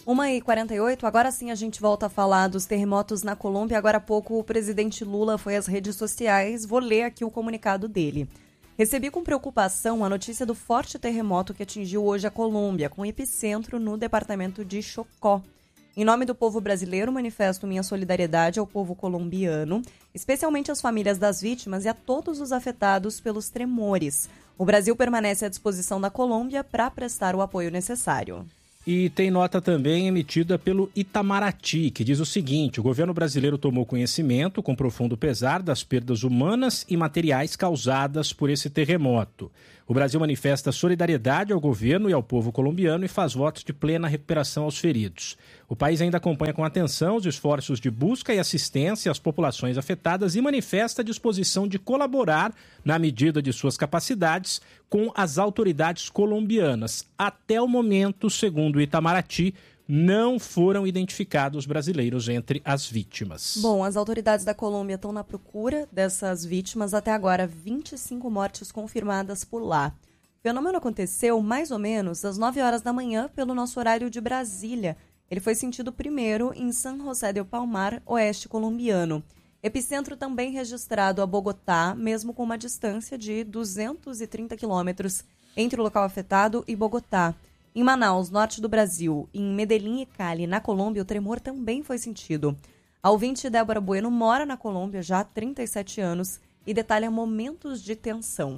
1h48, agora sim a gente volta a falar dos terremotos na Colômbia. Agora há pouco o presidente Lula foi às redes sociais, vou ler aqui o comunicado dele. Recebi com preocupação a notícia do forte terremoto que atingiu hoje a Colômbia, com epicentro no departamento de Chocó. Em nome do povo brasileiro, manifesto minha solidariedade ao povo colombiano, especialmente às famílias das vítimas e a todos os afetados pelos tremores. O Brasil permanece à disposição da Colômbia para prestar o apoio necessário. E tem nota também emitida pelo Itamaraty, que diz o seguinte: o governo brasileiro tomou conhecimento, com profundo pesar, das perdas humanas e materiais causadas por esse terremoto. O Brasil manifesta solidariedade ao governo e ao povo colombiano e faz votos de plena recuperação aos feridos. O país ainda acompanha com atenção os esforços de busca e assistência às populações afetadas e manifesta a disposição de colaborar, na medida de suas capacidades, com as autoridades colombianas. Até o momento, segundo o Itamaraty, não foram identificados brasileiros entre as vítimas. Bom, as autoridades da Colômbia estão na procura dessas vítimas. Até agora, 25 mortes confirmadas por lá. O fenômeno aconteceu mais ou menos às 9 horas da manhã pelo nosso horário de Brasília. Ele foi sentido primeiro em San José del Palmar, oeste colombiano. Epicentro também registrado a Bogotá, mesmo com uma distância de 230 quilômetros entre o local afetado e Bogotá. Em Manaus, norte do Brasil, em Medellín e Cali, na Colômbia, o tremor também foi sentido. A ouvinte Débora Bueno mora na Colômbia já há 37 anos e detalha momentos de tensão.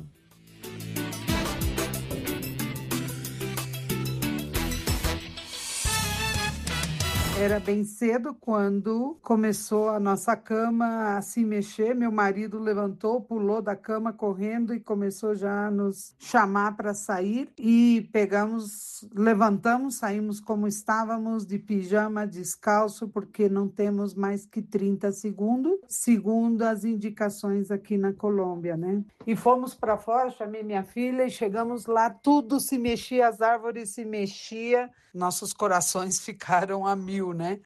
Era bem cedo quando começou a nossa cama a se mexer. Meu marido levantou, pulou da cama correndo e começou já a nos chamar para sair. E levantamos, saímos como estávamos, de pijama, descalço, porque não temos mais que 30 segundos, segundo as indicações aqui na Colômbia, né? E fomos para fora, chamei minha filha e chegamos lá, tudo se mexia, as árvores se mexiam. Nossos corações ficaram a mil, né?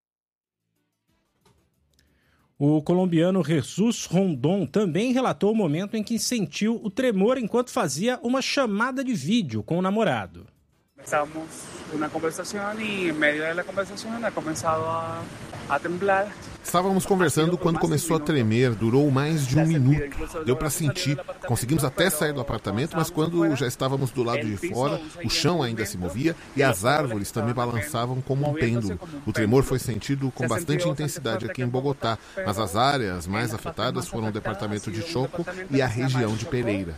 O colombiano Jesus Rondon também relatou o momento em que sentiu o tremor enquanto fazia uma chamada de vídeo com o namorado. Estávamos uma conversação e em meio da conversação ha começado a temblar. Estávamos conversando quando começou a tremer, durou mais de 1 minuto. Deu para sentir. Conseguimos até sair do apartamento, mas quando já estávamos do lado de fora, o chão ainda se movia e as árvores também balançavam como um pêndulo. O tremor foi sentido com bastante intensidade aqui em Bogotá, mas as áreas mais afetadas foram o departamento de Chocó e a região de Pereira.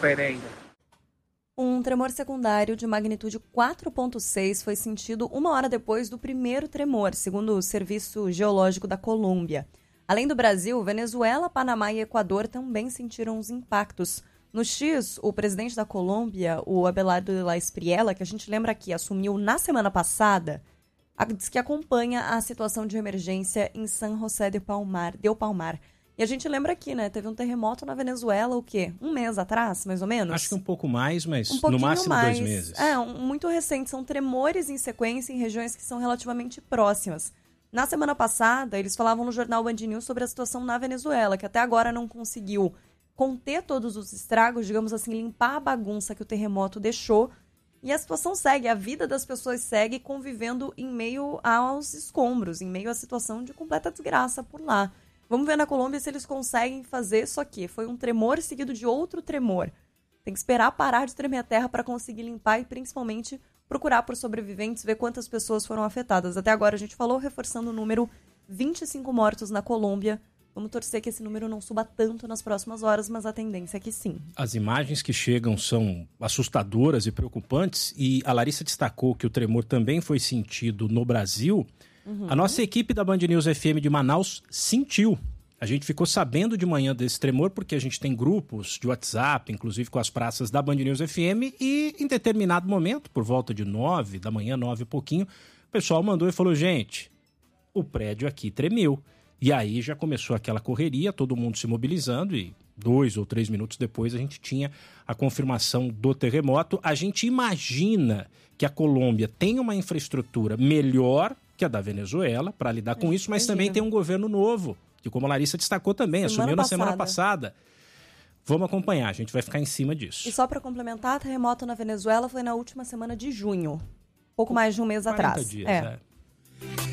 Um tremor secundário de magnitude 4,6 foi sentido 1 hora depois do primeiro tremor, segundo o Serviço Geológico da Colômbia. Além do Brasil, Venezuela, Panamá e Equador também sentiram os impactos. No X, o presidente da Colômbia, o Abelardo de la Espriella, que a gente lembra aqui, assumiu na semana passada, diz que acompanha a situação de emergência em San José del Palmar. E a gente lembra aqui, né? Teve um terremoto na Venezuela, o quê? 1 mês atrás, mais ou menos? Acho que um pouco mais, mas no máximo mais. 2 meses. Muito recente. São tremores em sequência em regiões que são relativamente próximas. Na semana passada, eles falavam no jornal Band News sobre a situação na Venezuela, que até agora não conseguiu conter todos os estragos, digamos assim, limpar a bagunça que o terremoto deixou. E a situação segue, a vida das pessoas segue convivendo em meio aos escombros, em meio à situação de completa desgraça por lá. Vamos ver na Colômbia se eles conseguem fazer isso aqui. Foi um tremor seguido de outro tremor. Tem que esperar parar de tremer a terra para conseguir limpar e, principalmente, procurar por sobreviventes, ver quantas pessoas foram afetadas. Até agora a gente falou, reforçando o número, 25 mortos na Colômbia. Vamos torcer que esse número não suba tanto nas próximas horas, mas a tendência é que sim. As imagens que chegam são assustadoras e preocupantes, e a Larissa destacou que o tremor também foi sentido no Brasil. A nossa equipe da Band News FM de Manaus sentiu. A gente ficou sabendo de manhã desse tremor porque a gente tem grupos de WhatsApp, inclusive com as praças da Band News FM, e em determinado momento, por volta de 9 da manhã, 9 e pouquinho, o pessoal mandou e falou: gente, o prédio aqui tremeu. E aí já começou aquela correria, todo mundo se mobilizando, e 2 ou 3 minutos depois a gente tinha a confirmação do terremoto. A gente imagina que a Colômbia tem uma infraestrutura melhor que a da Venezuela para lidar com isso, mas também tem um governo novo, que, como a Larissa destacou também, assumiu na semana passada. Vamos acompanhar, a gente vai ficar em cima disso. E só para complementar, terremoto na Venezuela foi na última semana de junho. pouco mais de um mês 40 atrás. dias,